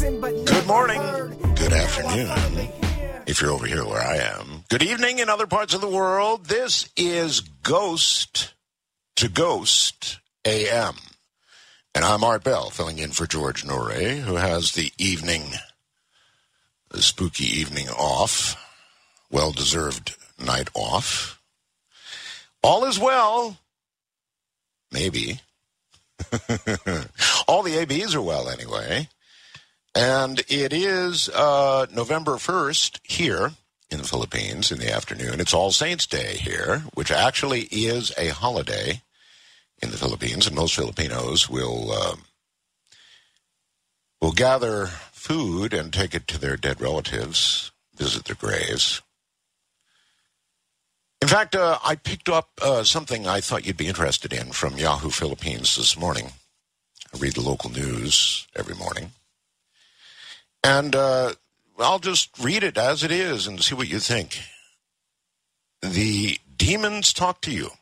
Good morning. Good afternoon. If you're over here where I am. Good evening in other parts of the world. This is Ghost to Ghost AM. And I'm Art Bell, filling in for George Norrie, who has the spooky evening off. Well-deserved night off. All is well. Maybe. All the ABs are well anyway. And it is November 1st here in the Philippines in the afternoon. It's All Saints Day here, which actually is a holiday in the Philippines. And most Filipinos will gather food and take it to their dead relatives, visit their graves. In fact, I picked up something I thought you'd be interested in from Yahoo Philippines this morning. I read the local news every morning. And I'll just read it as it is and see what you think. The demons talk to you.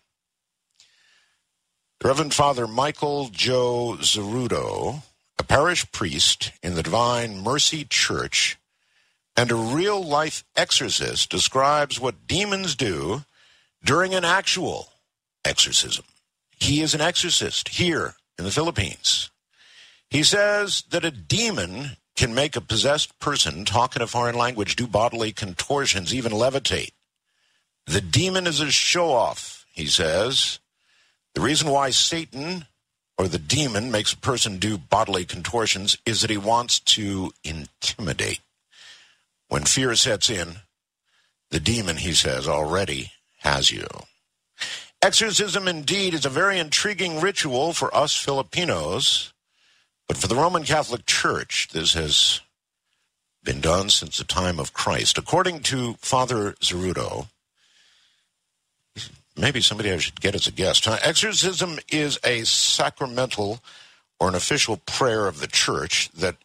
The Reverend Father Michael Joe Zerudo, a parish priest in the Divine Mercy Church and a real-life exorcist, describes what demons do during an actual exorcism. He is an exorcist here in the Philippines. He says that a demon can make a possessed person talk in a foreign language, do bodily contortions, even levitate. The demon is a show-off, he says. The reason why Satan or the demon makes a person do bodily contortions is that he wants to intimidate. When fear sets in, the demon, he says, already has you. Exorcism, indeed, is a very intriguing ritual for us Filipinos. But for the Roman Catholic Church, this has been done since the time of Christ. According to Father Zerudo, maybe somebody I should get as a guest. Exorcism is a sacramental or an official prayer of the Church that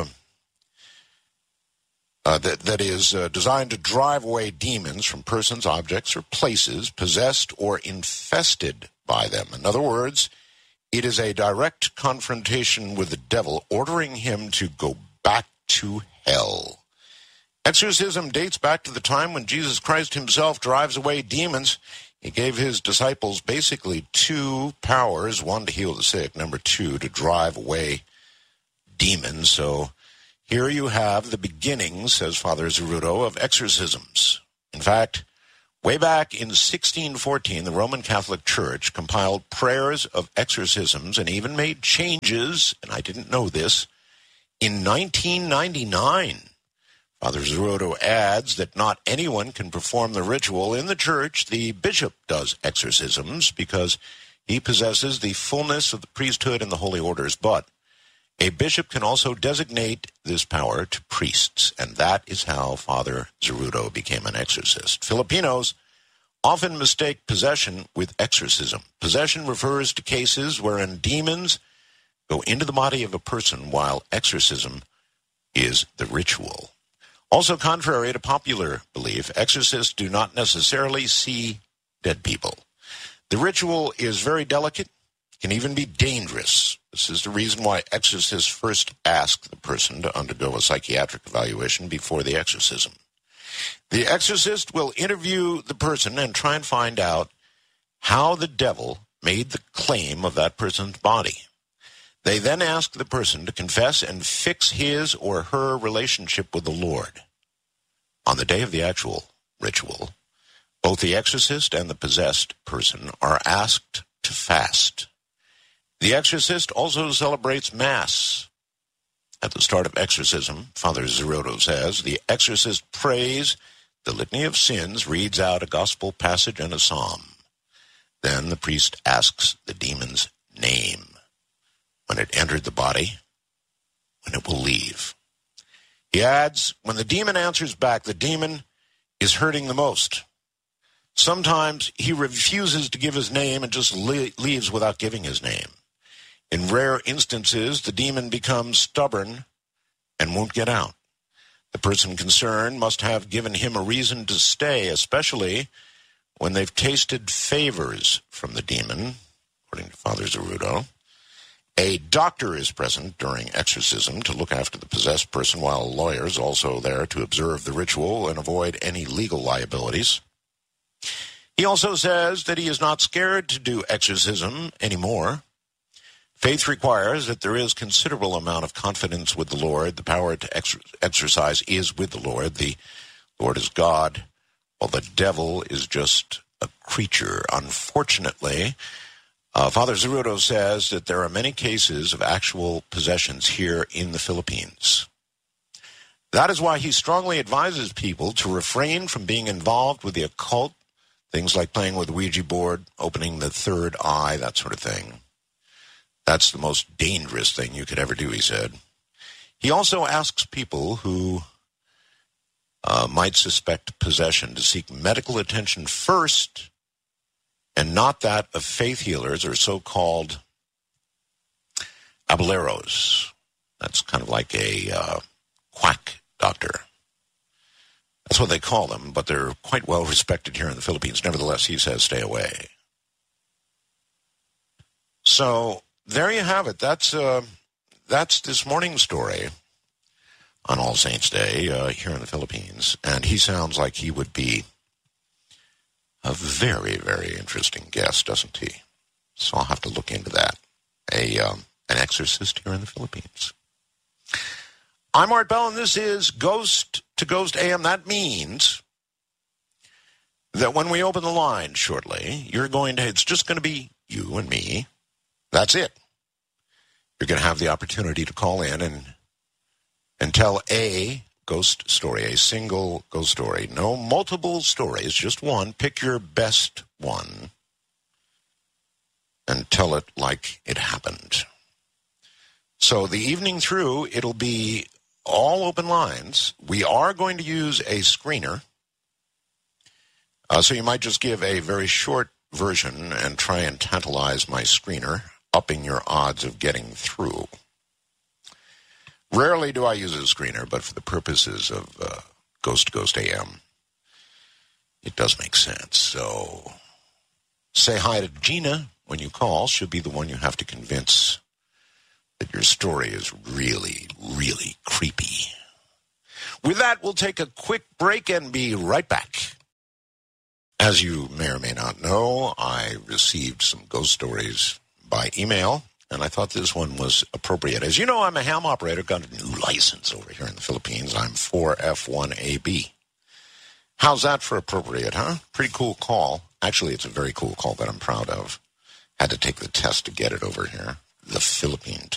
is designed to drive away demons from persons, objects, or places possessed or infested by them. In other words, it is a direct confrontation with the devil, ordering him to go back to hell. Exorcism dates back to the time when Jesus Christ himself drives away demons. He gave his disciples basically two powers, one to heal the sick, number two to drive away demons. So here you have the beginnings, says Father Zerudo, of exorcisms. In fact, way back in 1614, the Roman Catholic Church compiled prayers of exorcisms and even made changes, and I didn't know this, in 1999. Father Zerudo adds that not anyone can perform the ritual in the church. The bishop does exorcisms because he possesses the fullness of the priesthood and the holy orders, but a bishop can also designate this power to priests, and that is how Father Zerudo became an exorcist. Filipinos often mistake possession with exorcism. Possession refers to cases wherein demons go into the body of a person, while exorcism is the ritual. Also, contrary to popular belief, exorcists do not necessarily see dead people. The ritual is very delicate, can even be dangerous. This is the reason why exorcists first ask the person to undergo a psychiatric evaluation before the exorcism. The exorcist will interview the person and try and find out how the devil made the claim of that person's body. They then ask the person to confess and fix his or her relationship with the Lord. On the day of the actual ritual, both the exorcist and the possessed person are asked to fast. The exorcist also celebrates Mass. At the start of exorcism, Father Zerudo says, the exorcist prays the litany of sins, reads out a gospel passage and a psalm. Then the priest asks the demon's name, when it entered the body, when it will leave. He adds, when the demon answers back, the demon is hurting the most. Sometimes he refuses to give his name and just leaves without giving his name. In rare instances, the demon becomes stubborn and won't get out. The person concerned must have given him a reason to stay, especially when they've tasted favors from the demon, according to Father Zerudo. A doctor is present during exorcism to look after the possessed person, while a lawyer is also there to observe the ritual and avoid any legal liabilities. He also says that he is not scared to do exorcism anymore. Faith requires that there is considerable amount of confidence with the Lord. The power to exercise is with the Lord. The Lord is God, while the devil is just a creature. Unfortunately, Father Zeruto says that there are many cases of actual possessions here in the Philippines. That is why he strongly advises people to refrain from being involved with the occult, things like playing with the Ouija board, opening the third eye, that sort of thing. That's the most dangerous thing you could ever do, he said. He also asks people who might suspect possession to seek medical attention first, and not that of faith healers or so-called abueleros. That's kind of like a quack doctor. That's what they call them, but they're quite well respected here in the Philippines. Nevertheless, he says stay away. So there you have it. That's this morning's story on All Saints Day here in the Philippines. And he sounds like he would be a very, very interesting guest, doesn't he? So I'll have to look into that. An exorcist here in the Philippines. I'm Art Bell, and this is Ghost to Ghost AM. That means that when we open the line shortly, it's just going to be you and me. That's it. You're going to have the opportunity to call in and tell a ghost story, a single ghost story. No multiple stories, just one. Pick your best one and tell it like it happened. So the evening through, it'll be all open lines. We are going to use a screener. So you might just give a very short version and try and tantalize my screener, upping your odds of getting through. Rarely do I use a screener, but for the purposes of Ghost to Ghost AM, it does make sense. So say hi to Gina when you call. She'll be the one you have to convince that your story is really, really creepy. With that, we'll take a quick break and be right back. As you may or may not know, I received some ghost stories by email, and I thought this one was appropriate. As you know, I'm a ham operator, got a new license over here in the Philippines. I'm 4F1AB. How's that for appropriate, huh? Pretty cool call. Actually, it's a very cool call that I'm proud of. Had to take the test to get it over here. The Philippine test.